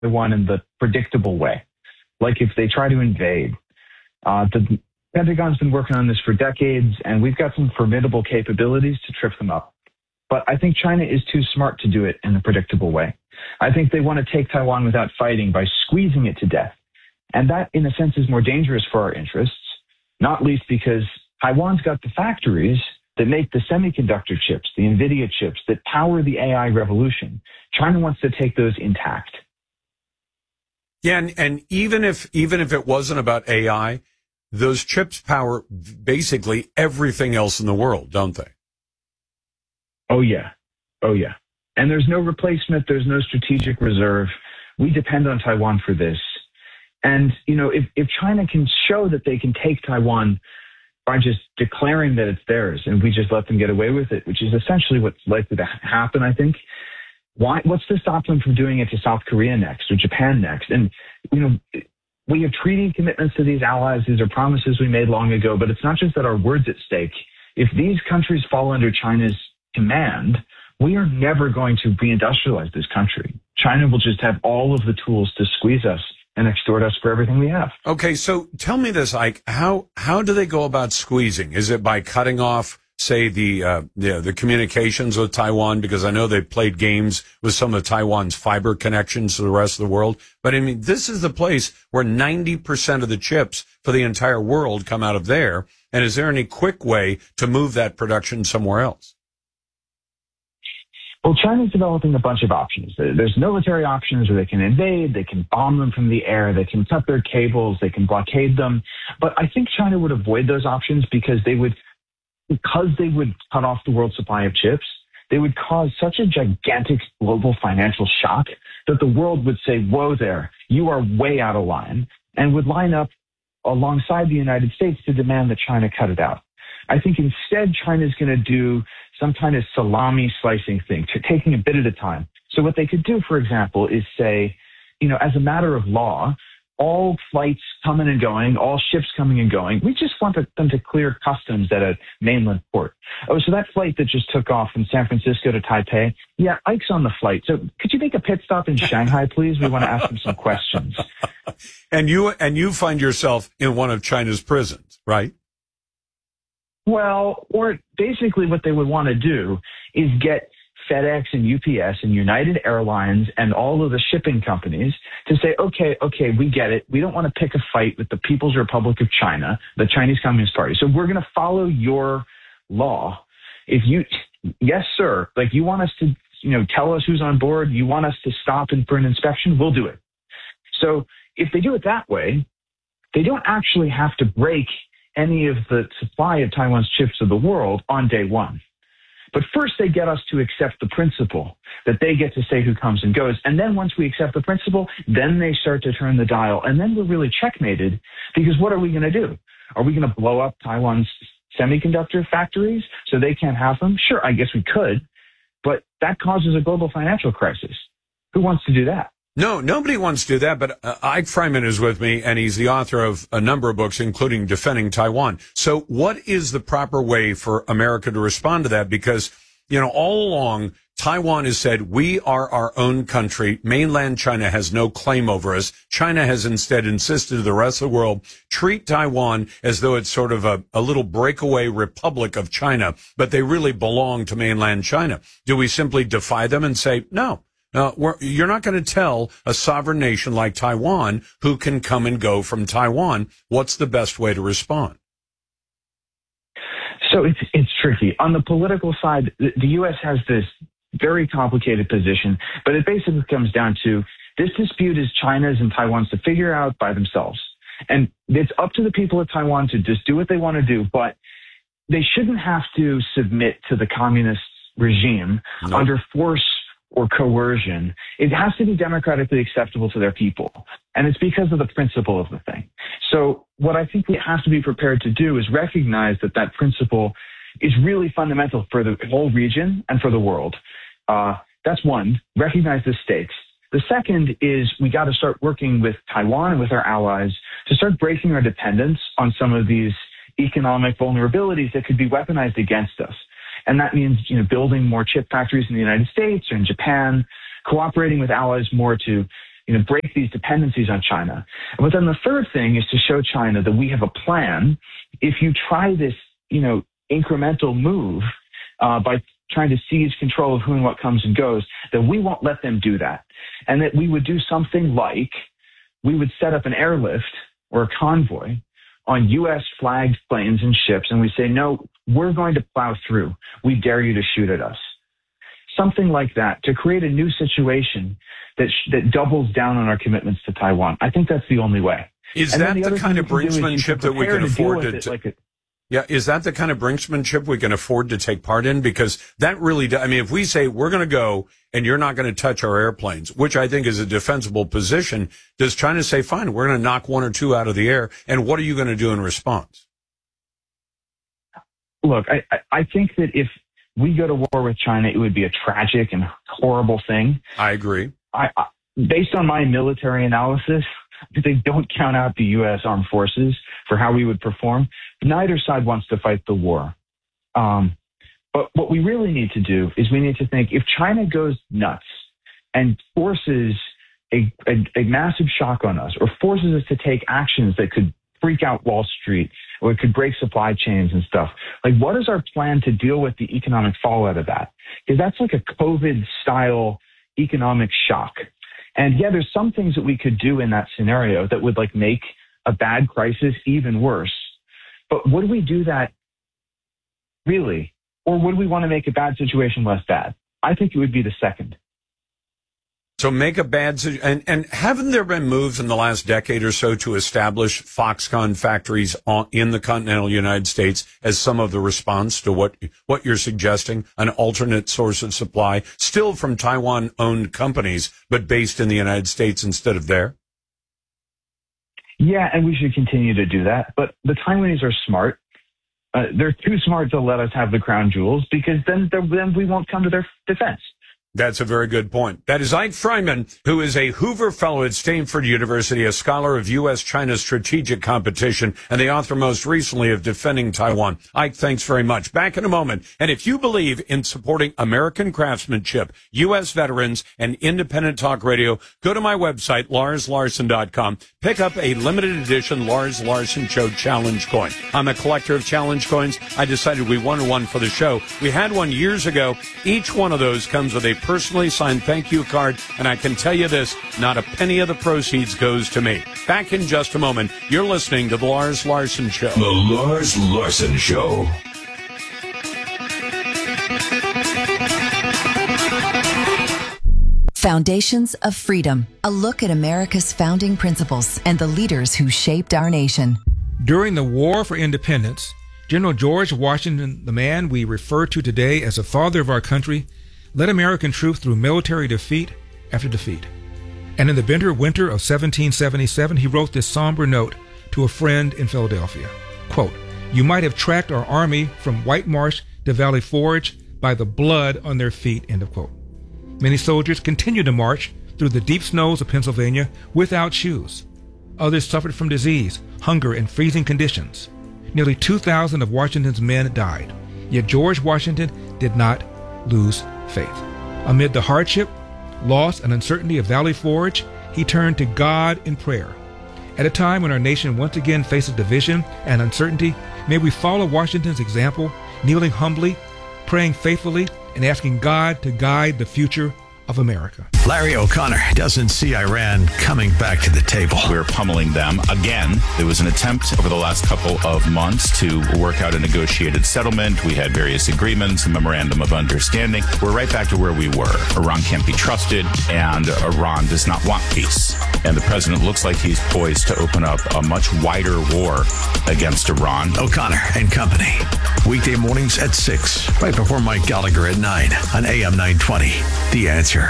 Taiwan in the predictable way, like if they try to invade. The Pentagon's been working on this for decades, and we've got some formidable capabilities to trip them up. But I think China is too smart to do it in a predictable way. I think they want to take Taiwan without fighting by squeezing it to death. And that, in a sense, is more dangerous for our interests, not least because Taiwan's got the factories that make the semiconductor chips, the NVIDIA chips, that power the AI revolution. China wants to take those intact. Yeah, and even if it wasn't about AI, those chips power basically everything else in the world, don't they? Oh, yeah. Oh, yeah. And there's no replacement. There's no strategic reserve. We depend on Taiwan for this. And, you know, if China can show that they can take Taiwan by just declaring that it's theirs and we just let them get away with it, which is essentially what's likely to happen, I think. What's to stop them from doing it to South Korea next or Japan next? And, you know, we have treaty commitments to these allies. These are promises we made long ago, but it's not just that our word's at stake. If these countries fall under China's command, we are never going to reindustrialize this country. China will just have all of the tools to squeeze us and extort us for everything we have. Okay, so tell me this, Ike. How do they go about squeezing? Is it by cutting off, say, the communications with Taiwan? Because I know they played games with some of Taiwan's fiber connections to the rest of the world. But I mean, this is the place where 90% of the chips for the entire world come out of there. And is there any quick way to move that production somewhere else? Well, China's developing a bunch of options. There's military options where they can invade, they can bomb them from the air, they can cut their cables, they can blockade them. But I think China would avoid those options because they would cut off the world's supply of chips, they would cause such a gigantic global financial shock that the world would say, whoa there, you are way out of line, and would line up alongside the United States to demand that China cut it out. I think instead China's going to do some kind of salami slicing thing, taking a bit at a time. So what they could do, for example, is say, you know, as a matter of law, all flights coming and going, all ships coming and going, we just want them to clear customs at a mainland port. Oh, so that flight that just took off from San Francisco to Taipei, yeah, Ike's on the flight. So could you make a pit stop in Shanghai, please? We want to ask him some questions. And you find yourself in one of China's prisons, right? Well, or basically what they would want to do is get FedEx and UPS and United Airlines and all of the shipping companies to say, okay, we get it. We don't want to pick a fight with the People's Republic of China, the Chinese Communist Party. So we're going to follow your law. Yes, sir, like you want us to, you know, tell us who's on board. You want us to stop for an inspection. We'll do it. So if they do it that way, they don't actually have to break any of the supply of Taiwan's chips to the world on day one. But first they get us to accept the principle that they get to say who comes and goes. And then once we accept the principle, then they start to turn the dial. And then we're really checkmated because what are we going to do? Are we going to blow up Taiwan's semiconductor factories so they can't have them? Sure, I guess we could, but that causes a global financial crisis. Who wants to do that? No, nobody wants to do that, but Ike Fryman is with me, and he's the author of a number of books, including Defending Taiwan. So what is the proper way for America to respond to that? Because, you know, all along, Taiwan has said, we are our own country. Mainland China has no claim over us. China has instead insisted to the rest of the world, treat Taiwan as though it's sort of a little breakaway republic of China, but they really belong to mainland China. Do we simply defy them and say, no? You're not going to tell a sovereign nation like Taiwan who can come and go from Taiwan. What's the best way to respond? So it's tricky. On the political side, the U.S. has this very complicated position, but it basically comes down to this dispute is China's and Taiwan's to figure out by themselves. And it's up to the people of Taiwan to just do what they want to do, but they shouldn't have to submit to the communist regime under force or coercion. It has to be democratically acceptable to their people. And it's because of the principle of the thing. So what I think we have to be prepared to do is recognize that principle is really fundamental for the whole region and for the world. That's one, recognize the stakes. The second is we got to start working with Taiwan and with our allies to start breaking our dependence on some of these economic vulnerabilities that could be weaponized against us. And that means, you know, building more chip factories in the United States or in Japan, cooperating with allies more to break these dependencies on China. But then the third thing is to show China that we have a plan. If you try this, incremental move by trying to seize control of who and what comes and goes, that we won't let them do that. And that we would do something like we would set up an airlift or a convoy on U.S. flagged planes and ships, and we say, no, we're going to plow through. We dare you to shoot at us. Something like that to create a new situation that doubles down on our commitments to Taiwan. I think that's the only way. Is that the kind of brinksmanship that we can afford to? Yeah, is that the kind of brinksmanship we can afford to take part in? Because that really, if we say we're going to go and you're not going to touch our airplanes, which I think is a defensible position, does China say, fine, we're going to knock one or two out of the air, and what are you going to do in response? Look, I think that if we go to war with China, it would be a tragic and horrible thing. I agree. Based on my military analysis, they don't count out the U.S. Armed Forces for how we would perform. Neither side wants to fight the war. But what we really need to do is we need to think, if China goes nuts and forces a massive shock on us, or forces us to take actions that could freak out Wall Street, or it could break supply chains and stuff, like, what is our plan to deal with the economic fallout of that? Because that's like a COVID-style economic shock. And yeah, there's some things that we could do in that scenario that would make a bad crisis even worse. But would we do that really? Or would we want to make a bad situation less bad? I think it would be the second. So make a bad situation. And haven't there been moves in the last decade or so to establish Foxconn factories in the continental United States as some of the response to what you're suggesting, an alternate source of supply, still from Taiwan-owned companies, but based in the United States instead of there? Yeah, and we should continue to do that. But the Taiwanese are smart. They're too smart to let us have the crown jewels, because then we won't come to their defense. That's a very good point. That is Ike Fryman, who is a Hoover Fellow at Stanford University, a scholar of U.S.-China strategic competition, and the author most recently of Defending Taiwan. Ike, thanks very much. Back in a moment. And if you believe in supporting American craftsmanship, U.S. veterans, and independent talk radio, go to my website, LarsLarson.com. Pick up a limited edition Lars Larson Show challenge coin. I'm a collector of challenge coins. I decided we wanted one for the show. We had one years ago. Each one of those comes with a personally signed thank you card, and I can tell you this, not a penny of the proceeds goes to me. Back in just a moment. You're listening to The Lars Larson Show. The Lars Larson Show. Foundations of Freedom, a look at America's founding principles and the leaders who shaped our nation. During the War for Independence, General George Washington, the man we refer to today as the father of our country, led American troops through military defeat after defeat. And in the bitter winter of 1777, he wrote this somber note to a friend in Philadelphia. Quote, "You might have tracked our army from White Marsh to Valley Forge by the blood on their feet," end of quote. Many soldiers continued to march through the deep snows of Pennsylvania without shoes. Others suffered from disease, hunger, and freezing conditions. Nearly 2,000 of Washington's men died. Yet George Washington did not lose faith. Amid the hardship, loss, and uncertainty of Valley Forge, he turned to God in prayer. At a time when our nation once again faces division and uncertainty, may we follow Washington's example, kneeling humbly, praying faithfully, and asking God to guide the future of America. Larry O'Connor doesn't see Iran coming back to the table. We're pummeling them again. There was an attempt over the last couple of months to work out a negotiated settlement. We had various agreements, a memorandum of understanding. We're right back to where we were. Iran can't be trusted, and Iran does not want peace. And the president looks like he's poised to open up a much wider war against Iran. O'Connor and Company. Weekday mornings at 6, right before Mike Gallagher at 9 on AM 920. The Answer.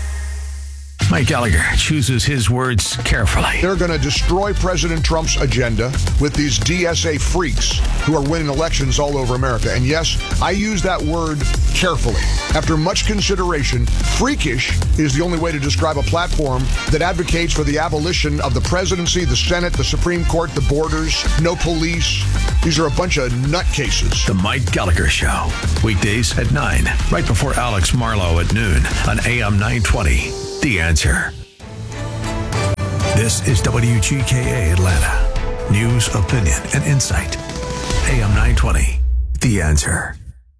Mike Gallagher chooses his words carefully. They're going to destroy President Trump's agenda with these DSA freaks who are winning elections all over America. And yes, I use that word carefully. After much consideration, freakish is the only way to describe a platform that advocates for the abolition of the presidency, the Senate, the Supreme Court, the borders, no police. These are a bunch of nutcases. The Mike Gallagher Show. Weekdays at 9, right before Alex Marlowe at noon on AM 920. The Answer. This is WGKA Atlanta. News, opinion, and insight. AM 920. The Answer.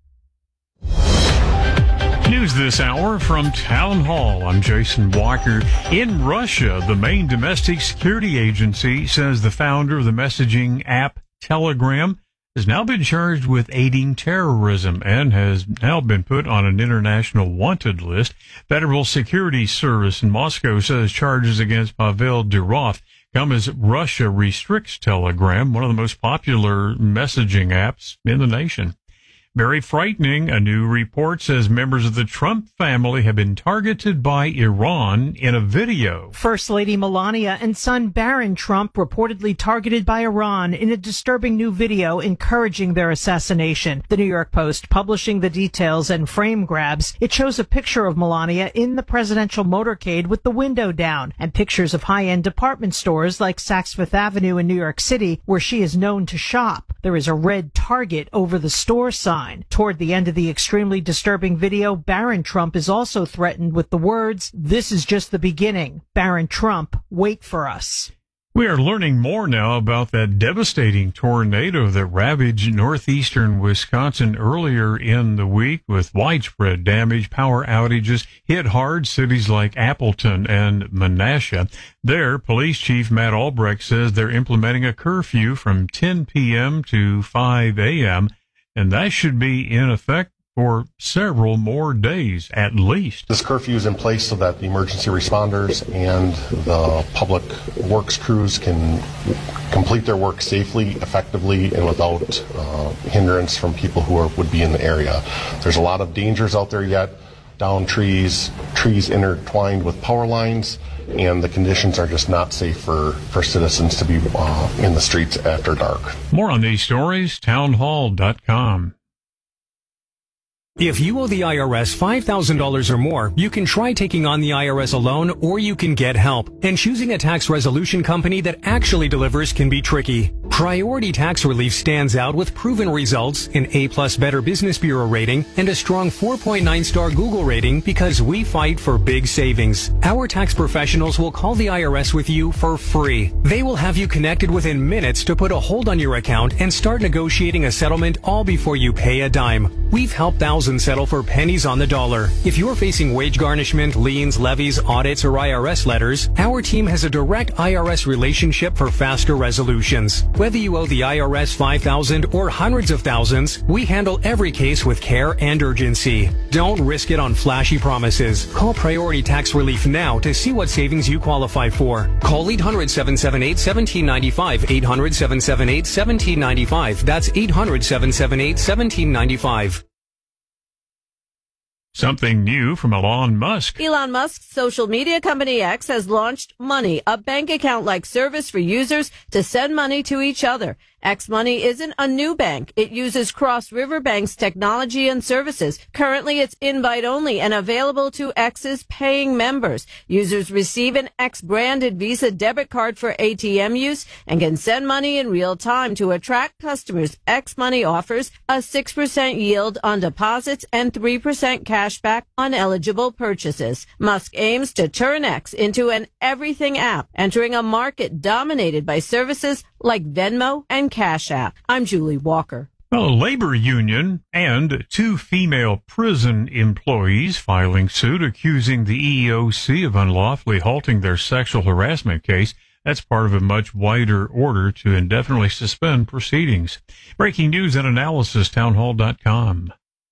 News this hour from Town Hall. I'm Jason Walker. In Russia, the main domestic security agency says the founder of the messaging app Telegram has now been charged with aiding terrorism and has now been put on an international wanted list. Federal Security Service in Moscow says charges against Pavel Durov come as Russia restricts Telegram, one of the most popular messaging apps in the nation. Very frightening. A new report says members of the Trump family have been targeted by Iran in a video. First Lady Melania and son Barron Trump reportedly targeted by Iran in a disturbing new video encouraging their assassination. The New York Post publishing the details and frame grabs. It shows a picture of Melania in the presidential motorcade with the window down and pictures of high-end department stores like Saks Fifth Avenue in New York City, where she is known to shop. There is a red target over the store sign. Toward the end of the extremely disturbing video, Barron Trump is also threatened with the words, "This is just the beginning. Barron Trump, wait for us." We are learning more now about that devastating tornado that ravaged northeastern Wisconsin earlier in the week with widespread damage. Power outages hit hard cities like Appleton and Menasha. There, Police Chief Matt Albrecht says they're implementing a curfew from 10 p.m. to 5 a.m., and that should be in effect for several more days, at least. This curfew is in place so that the emergency responders and the public works crews can complete their work safely, effectively, and without hindrance from people who would be in the area. There's a lot of dangers out there yet. Down trees intertwined with power lines, and the conditions are just not safe for citizens to be in the streets after dark. More on these stories, townhall.com. If you owe the IRS $5,000 or more, you can try taking on the IRS alone, or you can get help. And choosing a tax resolution company that actually delivers can be tricky. Priority Tax Relief stands out with proven results, an A+ Better Business Bureau rating, and a strong 4.9-star Google rating because we fight for big savings. Our tax professionals will call the IRS with you for free. They will have you connected within minutes to put a hold on your account and start negotiating a settlement all before you pay a dime. We've helped thousands settle for pennies on the dollar. If you're facing wage garnishment, liens, levies, audits, or IRS letters, our team has a direct IRS relationship for faster resolutions. Whether you owe the IRS $5,000 or hundreds of thousands, we handle every case with care and urgency. Don't risk it on flashy promises. Call Priority Tax Relief now to see what savings you qualify for. Call 800-778-1795, 800-778-1795. That's 800-778-1795. Something new from Elon Musk. Elon Musk's social media company X has launched Money, a bank account-like service for users to send money to each other. X Money isn't a new bank. It uses Cross River Bank's technology and services. Currently, it's invite-only and available to X's paying members. Users receive an X-branded Visa debit card for ATM use and can send money in real time. To attract customers, X Money offers a 6% yield on deposits and 3% cash back on eligible purchases. Musk aims to turn X into an everything app, entering a market dominated by services like Venmo and Cash App. I'm Julie Walker. Well, a labor union and two female prison employees filing suit accusing the EEOC of unlawfully halting their sexual harassment case. That's part of a much wider order to indefinitely suspend proceedings. Breaking news and analysis, townhall.com.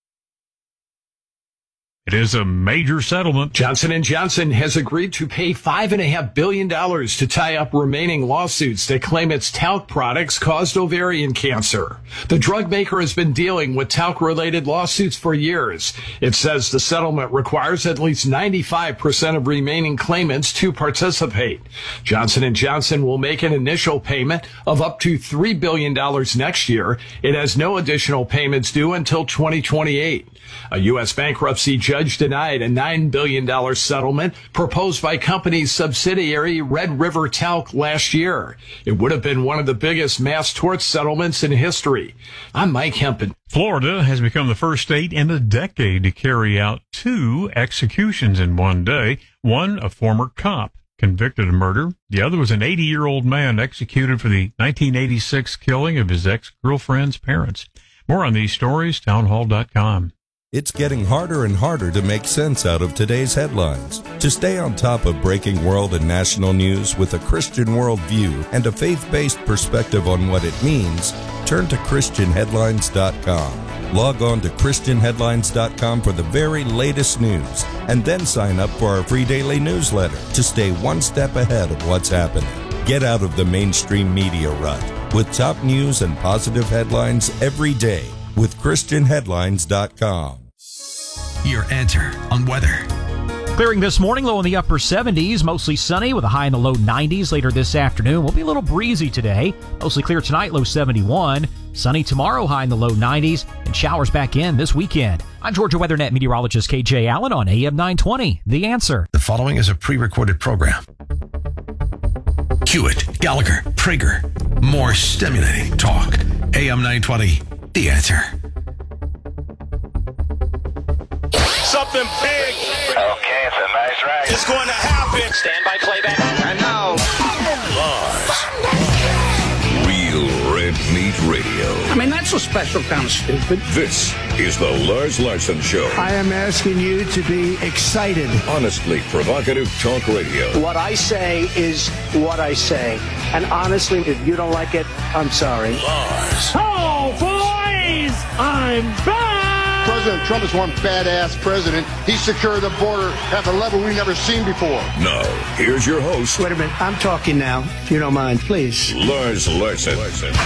It is a major settlement. Johnson & Johnson has agreed to pay $5.5 billion to tie up remaining lawsuits that claim its talc products caused ovarian cancer. The drug maker has been dealing with talc-related lawsuits for years. It says the settlement requires at least 95% of remaining claimants to participate. Johnson & Johnson will make an initial payment of up to $3 billion next year. It has no additional payments due until 2028. A U.S. bankruptcy judge denied a $9 billion settlement proposed by company's subsidiary Red River Talc last year. It would have been one of the biggest mass tort settlements in history. I'm Mike Hempen. Florida has become the first state in a decade to carry out 2 executions in one day. One, a former cop. convicted of murder. The other was an 80-year-old man executed for the 1986 killing of his ex-girlfriend's parents. More on these stories, townhall.com. It's getting harder and harder to make sense out of today's headlines. To stay on top of breaking world and national news with a Christian worldview and a faith-based perspective on what it means, turn to ChristianHeadlines.com. Log on to ChristianHeadlines.com for the very latest news, and then sign up for our free daily newsletter to stay one step ahead of what's happening. Get out of the mainstream media rut with top news and positive headlines every day with ChristianHeadlines.com. Your answer on weather. Clearing this morning, low in the upper 70s, mostly sunny with a high in the low 90s. Later this afternoon, will be a little breezy today. Mostly clear tonight, low 71. Sunny tomorrow, high in the low 90s, and showers back in this weekend. I'm Georgia WeatherNet meteorologist KJ Allen on AM 920. The Answer. The following is a pre-recorded program. Hewitt, Gallagher, Prager. More stimulating talk. AM 920. The Answer. Something big. Okay, it's a nice ride. It's going to happen. Stand by playback. And now, Real Red Meat Radio. I mean, that's a special kind of stupid. This is the Lars Larson Show. I am asking you to be excited. Honestly provocative talk radio. What I say is what I say. And honestly, if you don't like it, I'm sorry. Lars. Oh, boys! I'm back! President Trump is one badass president. He secured the border at a level we've never seen before. Now, here's your host. Wait a minute. I'm talking now, if you don't mind, please. Lars Larson.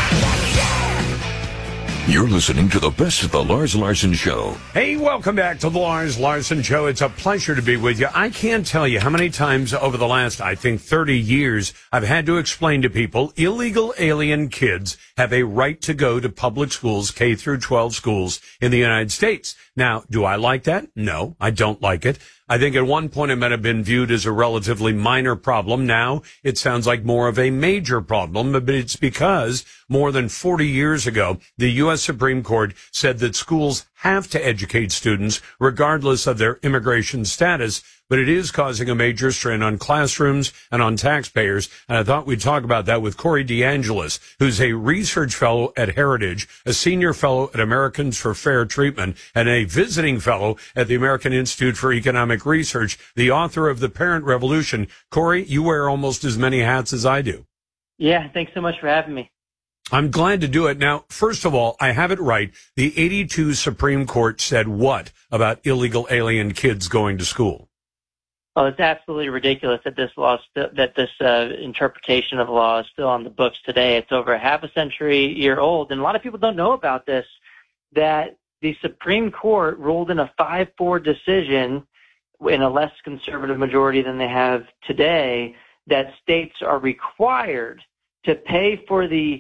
You're listening to the best of the Lars Larson Show. Hey, welcome back to the Lars Larson Show. It's a pleasure to be with you. I can't tell you how many times over the last, 30 years, I've had to explain to people illegal alien kids have a right to go to public schools, K through 12 schools in the United States. Now, do I like that? No, I don't like it. I think at one point it might have been viewed as a relatively minor problem. Now it sounds like more of a major problem, but it's because more than 40 years ago, the U.S. Supreme Court said that schools have to educate students regardless of their immigration status, but it is causing a major strain on classrooms and on taxpayers. And I thought we'd talk about that with Corey DeAngelis, who's a research fellow at Heritage, a senior fellow at Americans for Fair Treatment, and a visiting fellow at the American Institute for Economic Research, the author of The Parent Revolution. Corey, you wear almost as many hats as I do. Yeah, thanks so much for having me. I'm glad to do it. Now, first of all, I have it right. The 82 Supreme Court said what about illegal alien kids going to school? Well, it's absolutely ridiculous that this interpretation of the law is still on the books today. It's over a half a century old, and a lot of people don't know about this, that the Supreme Court ruled in a 5-4 decision in a less conservative majority than they have today that states are required to pay for the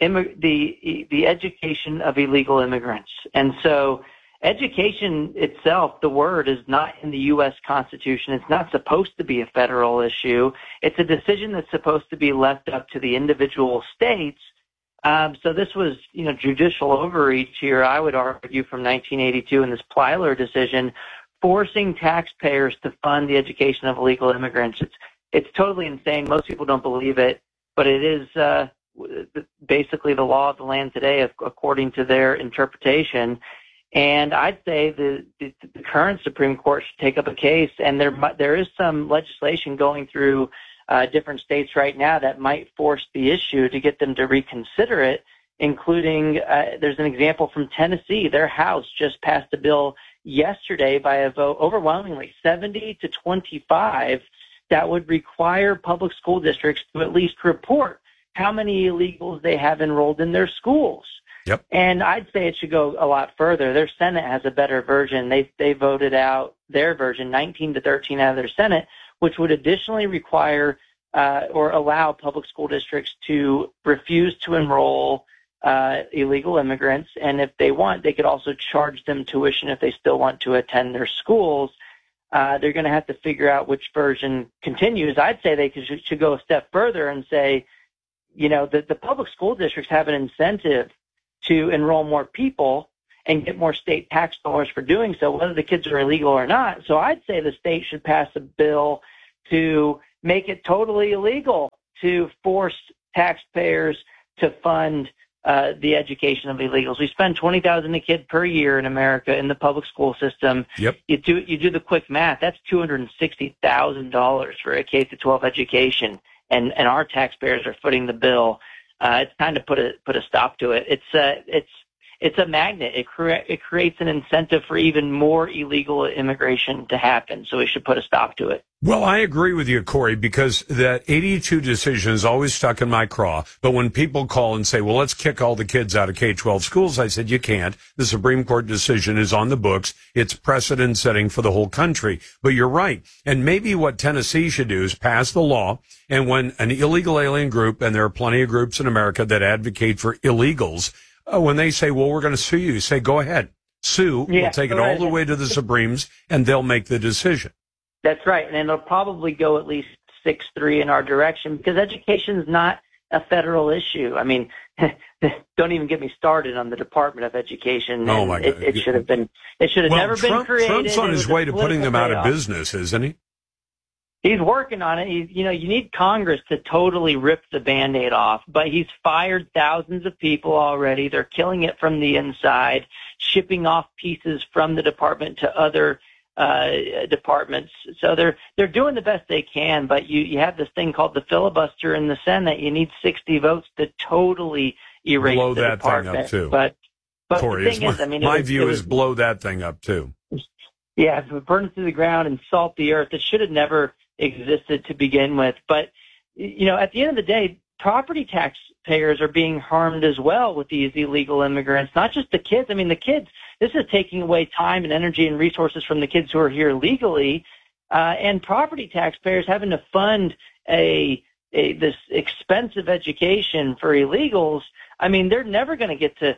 education of illegal immigrants. And so education itself, the word, is not in the U.S. Constitution. It's not supposed to be a federal issue. It's a decision that's supposed to be left up to the individual states. So this was, judicial overreach here, I would argue, from 1982 in this Plyler decision, forcing taxpayers to fund the education of illegal immigrants. It's totally insane. Most people don't believe it, but it is basically the law of the land today, according to their interpretation. And I'd say the current Supreme Court should take up a case, and there is some legislation going through different states right now that might force the issue to get them to reconsider it, including there's an example from Tennessee. Their House just passed a bill yesterday by a vote overwhelmingly 70-25 that would require public school districts to at least report how many illegals they have enrolled in their schools. Yep. And I'd say it should go a lot further. Their Senate has a better version. They voted out their version, 19-13 out of their Senate, which would additionally require or allow public school districts to refuse to enroll illegal immigrants. And if they want, they could also charge them tuition if they still want to attend their schools. They're going to have to figure out which version continues. I'd say they should go a step further and say, the public school districts have an incentive to enroll more people and get more state tax dollars for doing so, whether the kids are illegal or not. So I'd say the state should pass a bill to make it totally illegal to force taxpayers to fund the education of illegals. We spend $20,000 a kid per year in America in the public school system. Yep. You do the quick math. That's $260,000 for a K-12 education, and our taxpayers are footing the bill. It's time to put a stop to it. It's a magnet. It creates an incentive for even more illegal immigration to happen. So we should put a stop to it. Well, I agree with you, Corey, because that 82 decision is always stuck in my craw. But when people call and say, well, let's kick all the kids out of K-12 schools, I said, you can't. The Supreme Court decision is on the books. It's precedent setting for the whole country. But you're right. And maybe what Tennessee should do is pass the law. And when an illegal alien group, and there are plenty of groups in America that advocate for illegals, when they say, well, we're going to sue you, say, go ahead. Sue. Yeah, we'll take it all the way to the Supremes, and they'll make the decision. That's right. And it'll probably go at least 6-3 in our direction because education is not a federal issue. I mean, don't even get me started on the Department of Education. Oh, my God. It should have been. It should have never been created. Trump's on his way to putting them out of business, isn't he? He's working on it. You need Congress to totally rip the Band-Aid off, but he's fired thousands of people already. They're killing it from the inside, shipping off pieces from the department to other departments. So they're doing the best they can, but you have this thing called the filibuster in the Senate. You need 60 votes to totally erase blow the that department. thing up too. But Corey, the thing is, I mean, my view is blow that thing up too. Yeah, if it burns to the ground and salt the earth, it should have never existed to begin with. But, at the end of the day, property taxpayers are being harmed as well with these illegal immigrants, not just the kids. I mean, the kids, this is taking away time and energy and resources from the kids who are here legally, and property taxpayers having to fund this expensive education for illegals. I mean, they're never going to get to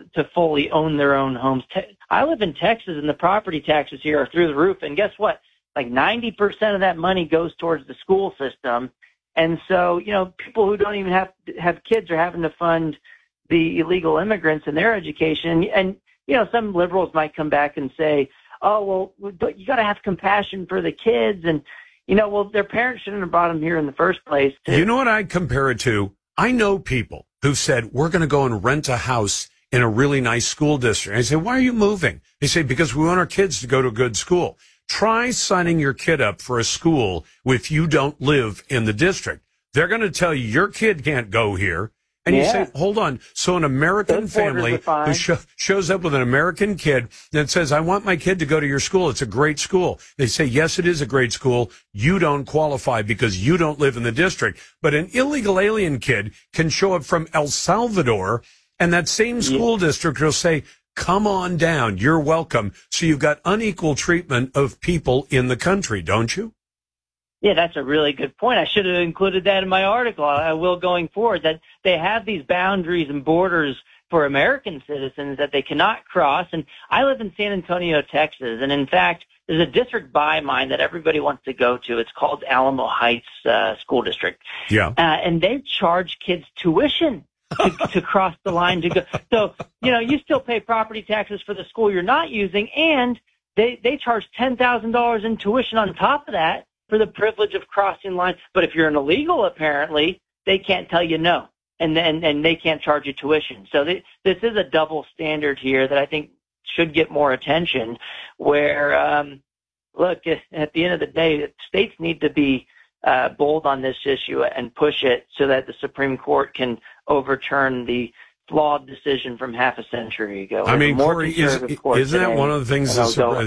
fully own their own homes. I live in Texas, and the property taxes here are through the roof. And guess what? Like 90% of that money goes towards the school system. And so, people who don't even have kids are having to fund the illegal immigrants and their education. And some liberals might come back and say, oh, well, but you got to have compassion for the kids. And, their parents shouldn't have brought them here in the first place. You know what I compare it to? I know people who've said, we're going to go and rent a house in a really nice school district. I say, why are you moving? They say, because we want our kids to go to a good school. Try signing your kid up for a school if you don't live in the district. They're going to tell you your kid can't go here. And you say, hold on. So an American family who shows up with an American kid that says, I want my kid to go to your school. It's a great school. They say, yes, it is a great school. You don't qualify because you don't live in the district. But an illegal alien kid can show up from El Salvador, and that same school district will say, come on down. You're welcome. So you've got unequal treatment of people in the country, don't you? Yeah, that's a really good point. I should have included that in my article. I will going forward, that they have these boundaries and borders for American citizens that they cannot cross. And I live in San Antonio, Texas. And in fact, there's a district by mine that everybody wants to go to. It's called Alamo Heights School District. Yeah. And they charge kids tuition to cross the line to go. So, you still pay property taxes for the school you're not using, and they charge $10,000 in tuition on top of that for the privilege of crossing lines. But if you're an illegal, apparently, they can't tell you no, and they can't charge you tuition. So this is a double standard here that I think should get more attention, where, look, at the end of the day, states need to be bold on this issue and push it so that the Supreme Court can overturn the flawed decision from half a century ago. I mean, Corey, isn't that one of the things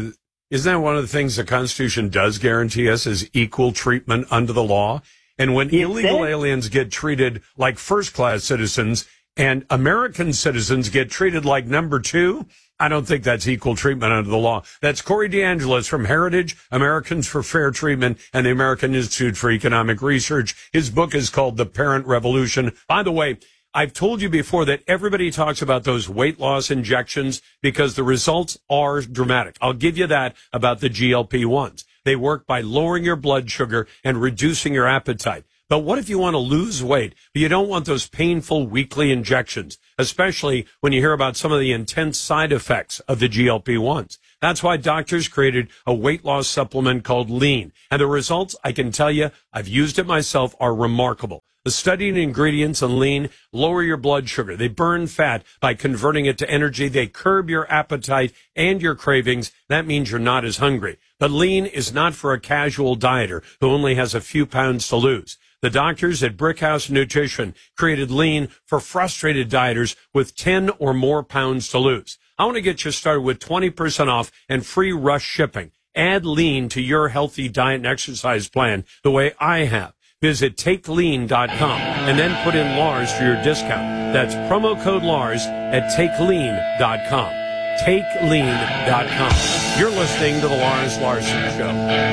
isn't that one of the things the Constitution does guarantee us is equal treatment under the law? And when illegal aliens get treated like first-class citizens and American citizens get treated like number two, I don't think that's equal treatment under the law. That's Corey DeAngelis from Heritage, Americans for Fair Treatment, and the American Institute for Economic Research. His book is called The Parent Revolution. By the way, I've told you before that everybody talks about those weight loss injections because the results are dramatic. I'll give you that about the GLP-1s. They work by lowering your blood sugar and reducing your appetite. But what if you want to lose weight, but you don't want those painful weekly injections, especially when you hear about some of the intense side effects of the GLP-1s? That's why doctors created a weight loss supplement called Lean. And the results, I can tell you, I've used it myself, are remarkable. The studied ingredients in Lean lower your blood sugar. They burn fat by converting it to energy. They curb your appetite and your cravings. That means you're not as hungry. But Lean is not for a casual dieter who only has a few pounds to lose. The doctors at Brickhouse Nutrition created Lean for frustrated dieters with 10 or more pounds to lose. I want to get you started with 20% off and free rush shipping. Add Lean to your healthy diet and exercise plan the way I have. Visit TakeLean.com and then put in Lars for your discount. That's promo code Lars at TakeLean.com. TakeLean.com. You're listening to The Lars Larson Show.